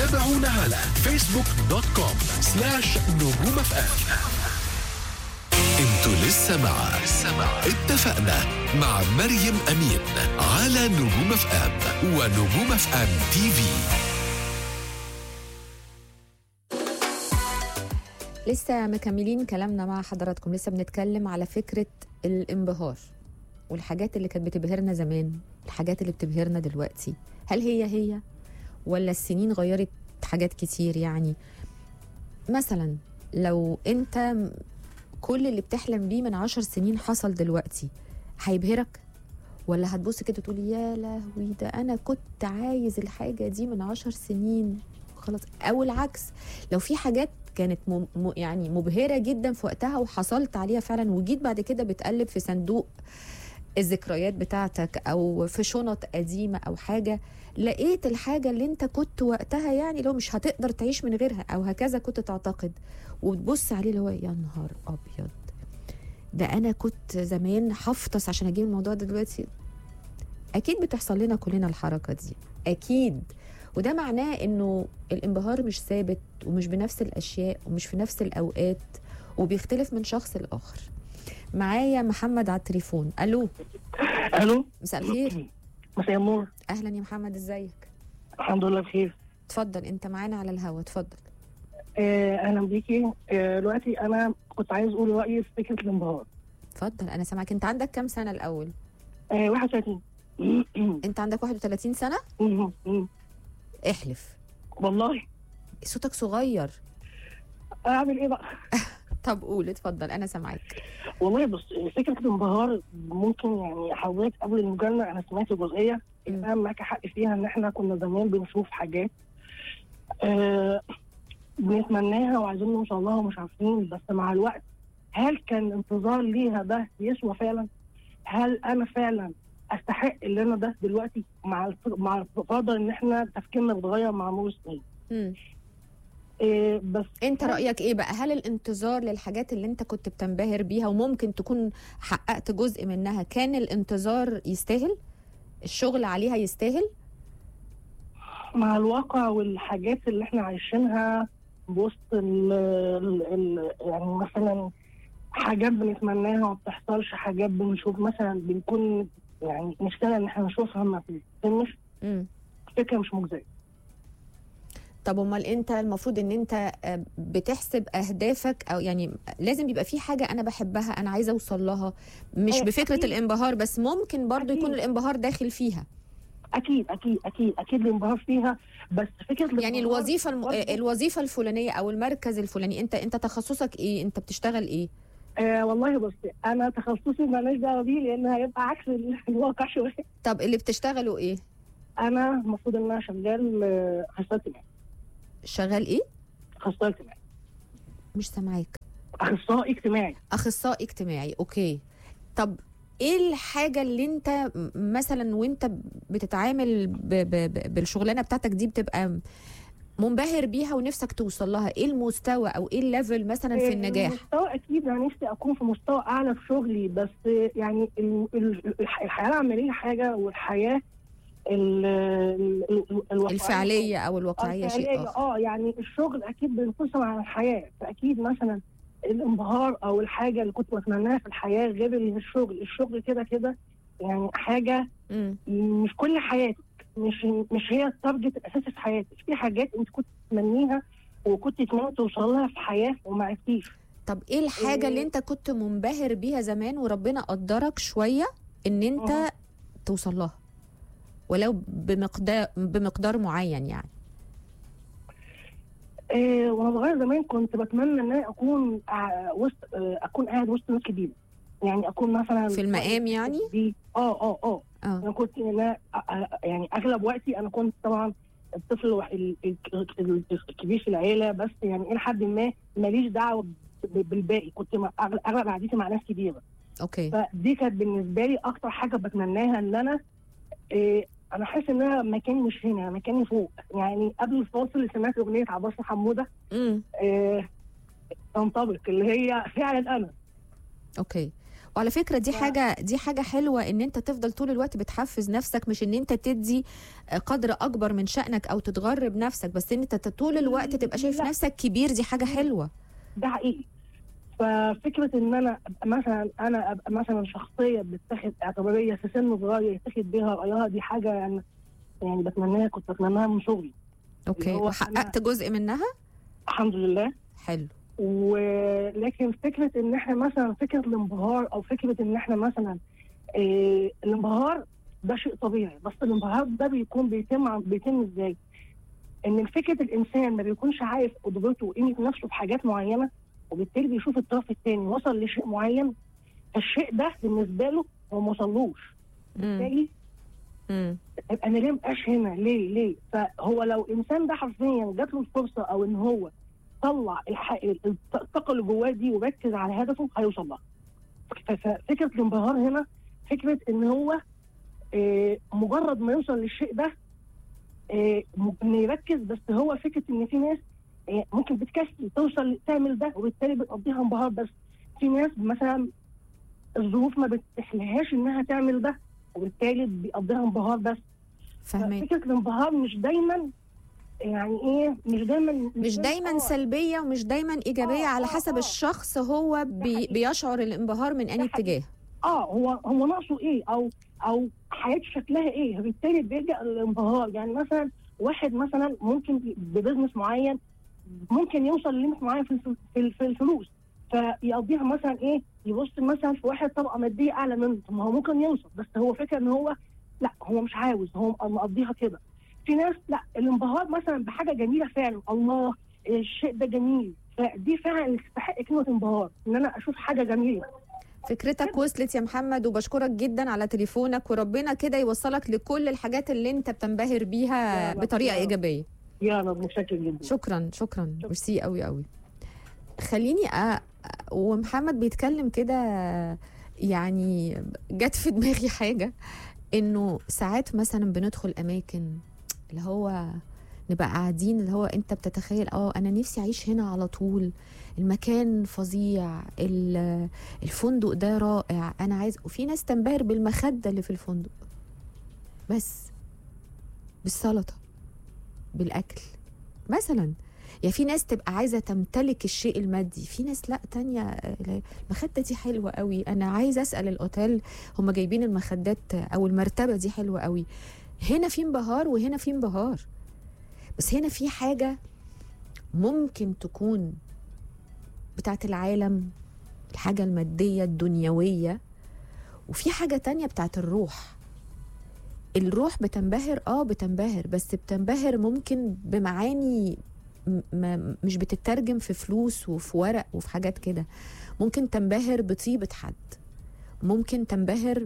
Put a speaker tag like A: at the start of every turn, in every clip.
A: تابعونا على facebook.com/نجوم FM. انتوا لسه مع اتفقنا مع مريم أمين على نجوم اف ام ونجوم اف ام تي في.
B: لسه مكملين كلامنا مع حضراتكم، لسه بنتكلم على فكرة الانبهار والحاجات اللي كانت بتبهرنا زمان، الحاجات اللي بتبهرنا دلوقتي، هل هي ولا السنين غيرت حاجات كتير؟ يعني مثلا لو انت كل اللي بتحلم بيه من 10 سنين حصل دلوقتي، هيبهرك؟ ولا هتبص كده تقول يا لهوي ده انا كنت عايز الحاجة دي من 10 سنين خلاص؟ او العكس، لو في حاجات كانت يعني مبهرة جدا في وقتها وحصلت عليها فعلا، وجيت بعد كده بتقلب في صندوق الذكريات بتاعتك او في شنط قديمة او حاجة، لقيت الحاجة اللي انت كنت وقتها يعني لو مش هتقدر تعيش من غيرها او هكذا كنت تعتقد، وتبص عليه اللي هو يا نهار ابيض ده انا كنت زمان هفطس عشان اجيب الموضوع ده دلوقتي. اكيد بتحصل لنا كلنا الحركة دي اكيد، وده معناه انه الانبهار مش ثابت ومش بنفس الاشياء ومش في نفس الاوقات وبيختلف من شخص لاخر. معايا محمد على التليفون. الو.
C: الو،
B: مساء الخير.
C: مساء النور.
B: اهلا يا محمد، ازيك؟
C: الحمد لله بخير.
B: اتفضل، انت معانا على الهوا، اتفضل.
C: اهلا بيكي. دلوقتي انا كنت عايز اقول رايي في فكره الانبهار.
B: اتفضل انا سامعك. انت عندك كام سنه الاول؟
C: 31.
B: انت عندك 31 سنه؟ احلف.
C: والله
B: صوتك صغير.
C: اعمل ايه بقى؟
B: طب قول، اتفضل انا سامعك.
C: والله بص، فكره الانبهار ممكن يعني حضرتك قبل المجله انا سمعت جزئيه انا معاك حق فيها، ان احنا كنا زمان بنشوف حاجات بنتمناها وعايزين نوصل لها ومش عارفين، بس مع الوقت هل كان الانتظار ليها ده يسوى فعلا؟ هل انا فعلا استحق اللي انا ده دلوقتي مع الفضل ان احنا تفكيرنا بيتغير مع مرور السنين؟
B: بس انت رأيك ايه بقى؟ هل الانتظار للحاجات اللي انت كنت بتنبهر بيها وممكن تكون حققت جزء منها، كان الانتظار يستاهل؟ الشغل عليها يستاهل؟
C: مع الواقع والحاجات اللي احنا عايشينها بوسط يعني مثلا حاجات بنتمناها وما بتحصلش، حاجات بنشوف مثلا بنكون يعني نشتغل ان احنا نشوفها ما بتتمش، فكرة مش مجزية.
B: طب امال انت المفروض ان انت بتحسب اهدافك، او يعني لازم يبقى في حاجه انا بحبها انا عايزه اوصل لها، مش بفكره أكيد. الانبهار بس، ممكن برضو أكيد. يكون الانبهار داخل فيها.
C: اكيد الانبهار فيها، بس فكره
B: يعني الوظيفه الفلانيه او المركز الفلاني، انت تخصصك ايه؟ انت بتشتغل ايه؟
C: والله بصي، انا تخصصي ماليش دعوه بيه لان هيبقى عكس الواقع شويه.
B: طب اللي بتشتغلوا ايه؟
C: انا المفروض ان انا شغال اخصائي اجتماعي.
B: شغال ايه؟
C: اخصائي اجتماعي.
B: مش سامعاك.
C: اخصائي اجتماعي.
B: اوكي. طب ايه الحاجه اللي انت مثلا وانت بتتعامل بالشغلانه بتاعتك دي بتبقى منبهر بيها ونفسك توصل لها؟ ايه المستوى او ايه الليفل مثلا في النجاح؟
C: المستوى اكيد انا نفسي اكون في مستوى اعلى في شغلي، بس يعني الحياه العمليه حاجه، والحياه
B: الفعليه او الواقعيه شيء اخر.
C: يعني الشغل اكيد بينفصل عن الحياه، فاكيد مثلا الانبهار او الحاجه اللي كنت بتمناها في الحياه غير الشغل كده يعني حاجه مش كل حياتك، مش هي التارجت الاساسي في حياتك. في حاجات انت كنت تتمنيها وكنت تتمنى توصل لها في حياه وما عرفتيش.
B: طب ايه الحاجه اللي انت كنت منبهر بيها زمان وربنا قدرك شويه ان انت توصل لها ولو بمقدار معين يعني؟
C: وانا صغير زمان كنت بتمنى ان انا اكون قاعد وسط ناس كبيره، يعني اكون مثلا
B: في المقام يعني.
C: انا كنت يعني اغلب وقتي انا كنت طبعا الطفل الكبير في العيله، بس يعني الى حد ما ماليش دعوه بالباقي، كنت اغلب قعدتي مع ناس كبيره.
B: اوكي.
C: فدي كانت بالنسبه لي اكتر حاجه بتمناها، ان انا انا حاسس ان انا مكاني مش هنا، مكاني فوق. يعني قبل الفاصل سمعت اغنيه عباس حموده تنطبق، اللي هي فعلا انا.
B: اوكي. وعلى فكرة دي حاجة حلوة ان انت تفضل طول الوقت بتحفز نفسك، مش ان انت تدي قدر اكبر من شأنك او تتغرب نفسك، بس ان انت طول الوقت تبقى شايف نفسك كبير، دي حاجة حلوة.
C: ده حقيقي. ففكرة ان انا ابقى مثلا شخصية بتتاخد اعتبارية في سن صغير يتاخد بيها رأيها، دي حاجة يعني كنت بتمناها من صغري.
B: اوكي، وحققت جزء منها
C: الحمد لله.
B: حلو.
C: ولكن فكرة ان احنا مثلا فكرة الانبهار او فكرة ان احنا مثلا الانبهار ده شيء طبيعي، بس الانبهار ده بيتم ازاي؟ ان فكرة الانسان ما بيكونش عارف قدرته وقيمة نفسه في حاجات معينة، وبالتالي بيشوف الطرف الثاني وصل لشيء معين، فالشيء ده بالنسبة له هو ما وصلوش. بالتالي انا ليه مبقاش هنا؟ ليه؟ فهو لو الانسان ده حرفيا جات له الفرصة او ان هو طلع الطاقة اللي جواه دي وركز على هدفه هيوصل لها. ففكرة الانبهار هنا فكرة ان هو مجرد ما يوصل للشيء ده انه يركز، بس هو فكرة ان في ناس ممكن بتكسل توصل تعمل ده وبالتالي بتقضيها انبهار، بس في ناس مثلا الظروف ما بتسمحلهاش انها تعمل ده وبالتالي بيقضيها انبهار بس.
B: فهمك.
C: فكرة الانبهار مش دايما مش دايما
B: سلبية ومش دايما إيجابية، على حسب الشخص هو بيشعر الانبهار من أي اتجاه.
C: هو ناقصه ايه او حياته شكلها ايه، فبالتالي بيلجأ للانبهار. يعني مثلا واحد مثلا ممكن ببزنس معين ممكن يوصل لليمت معين في الفلوس، فيقضيها مثلا يبص مثلا في واحد طبقه ماديه اعلى منه، ما هو ممكن يوصل، بس هو فكره ان هو لا، هو مش عاوز، هو مقضيها كده. في ناس لا، الانبهار مثلا بحاجه جميله فعلا، الله الشيء ده جميل، فدي فعلا اللي تستحق كلمه انبهار، ان انا اشوف حاجه جميله.
B: فكرتك وصلت يا محمد، وبشكرك جدا على تليفونك، وربنا كده يوصلك لكل الحاجات اللي انت بتنبهر بيها بطريقه ايجابيه.
C: يا رب، متشكر جدا.
B: شكرا ميرسي قوي. خليني ومحمد بيتكلم كده، يعني جت في دماغي حاجه، انه ساعات مثلا بندخل اماكن اللي هو نبقى قاعدين، اللي هو انت بتتخيل انا نفسي اعيش هنا على طول، المكان فظيع، الفندق ده رائع، انا عايز. وفي ناس تنبهر بالمخدة اللي في الفندق بس، بالسلطة، بالاكل مثلا. يعني في ناس تبقى عايزة تمتلك الشيء المادي، في ناس لا تانية المخدة دي حلوة قوي، انا عايز اسأل الاوتيل هم جايبين المخدات او المرتبة دي حلوة قوي. هنا في انبهار وهنا في انبهار، بس هنا في حاجة ممكن تكون بتاعت العالم، الحاجة المادية الدنيوية، وفي حاجة تانية بتاعت الروح. الروح بتنبهر بتنبهر، بس بتنبهر ممكن بمعاني مش بتترجم في فلوس وفي ورق وفي حاجات كده. ممكن تنبهر بطيبة حد، ممكن تنبهر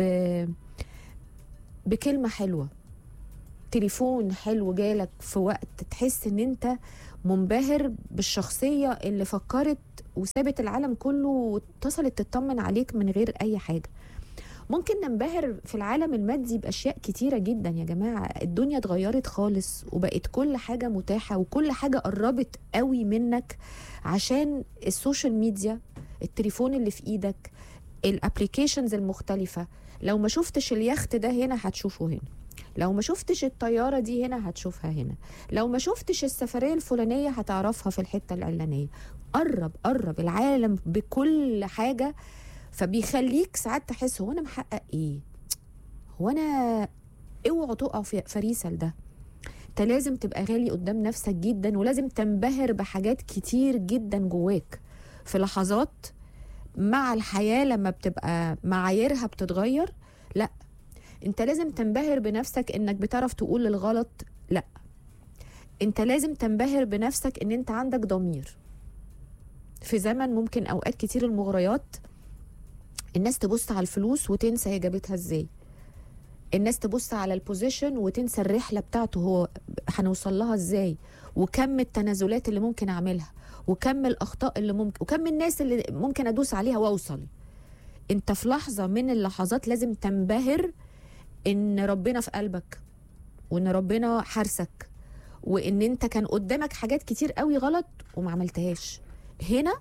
B: بكلمة حلوة، تليفون حلو جالك في وقت تحس ان انت منبهر بالشخصية اللي فكرت وسابت العالم كله واتصلت تطمن عليك من غير اي حاجة. ممكن ننبهر في العالم المادي بأشياء كتيرة جدا يا جماعة. الدنيا اتغيرت خالص وبقت كل حاجة متاحة وكل حاجة قربت قوي منك عشان السوشيال ميديا، التليفون اللي في ايدك، الابليكيشنز المختلفة. لو ما شفتش اليخت ده هنا هتشوفه هنا، لو ما شفتش الطيارة دي هنا هتشوفها هنا، لو ما شفتش السفرية الفلانية هتعرفها في الحتة العلانية. قرب العالم بكل حاجة، فبيخليك ساعات تحس هو أنا محقق إيه؟ هو أنا اوعوا تقعوا في فريسة ده. انت لازم تبقى غالي قدام نفسك جدا، ولازم تنبهر بحاجات كتير جدا جواك. في لحظات مع الحياة لما بتبقى معاييرها بتتغير، لا، انت لازم تنبهر بنفسك انك بتعرف تقول الغلط لا. انت لازم تنبهر بنفسك ان انت عندك ضمير. في زمن ممكن اوقات كتير المغريات، الناس تبص على الفلوس وتنسى هي جابتها ازاي، الناس تبص على البوزيشن وتنسى الرحلة بتاعته هو هنوصل لها ازاي، وكم التنازلات اللي ممكن اعملها، وكم الاخطاء اللي ممكن، وكم الناس اللي ممكن ادوس عليها واوصل. انت في لحظة من اللحظات لازم تنبهر ان ربنا في قلبك، وان ربنا حارسك، وان انت كان قدامك حاجات كتير قوي غلط وما عملتهاش. هنا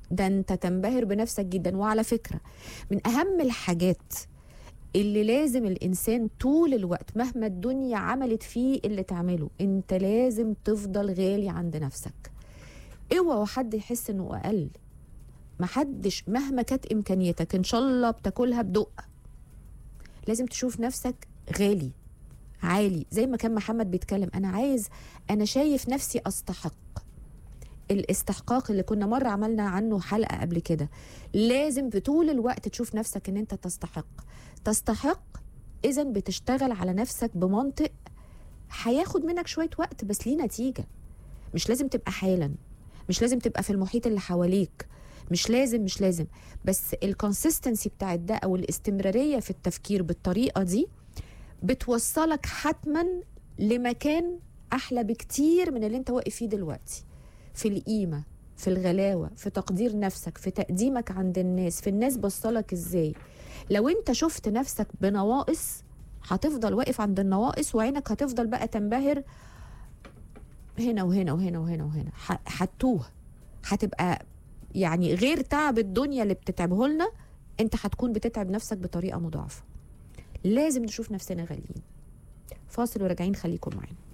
B: ده انت تنبهر بنفسك جدا. وعلى فكرة من اهم الحاجات اللي لازم الانسان طول الوقت مهما الدنيا عملت فيه اللي تعمله، انت لازم تفضل غالي عند نفسك. اوعى حد يحس انه اقل. محدش مهما كانت امكانيتك ان شاء الله بتاكلها بدقة، لازم تشوف نفسك غالي عالي. زي ما كان محمد بيتكلم، انا شايف نفسي استحق. الاستحقاق اللي كنا مرة عملنا عنه حلقة قبل كده، لازم في طول الوقت تشوف نفسك ان انت تستحق. اذا بتشتغل على نفسك بمنطق هياخد منك شوية وقت بس ليه نتيجة. مش لازم تبقى حالا، مش لازم تبقى في المحيط اللي حواليك، مش لازم بس الكونسيستنسي بتاعت ده او الاستمرارية في التفكير بالطريقة دي بتوصلك حتما لمكان احلى بكتير من اللي انت واقف فيه دلوقتي، في القيمة، في الغلاوة، في تقدير نفسك، في تقديمك عند الناس، في الناس بصلك ازاي. لو انت شفت نفسك بنواقص هتفضل واقف عند النواقص، وعينك هتفضل بقى تنبهر هنا وهنا وهنا وهنا وهنا، هتوه. هتبقى يعني غير تعب الدنيا اللي بتتعبه لنا، انت هتكون بتتعب نفسك بطريقة مضاعفة. لازم نشوف نفسنا غاليين. فاصل وراجعين، خليكم معانا.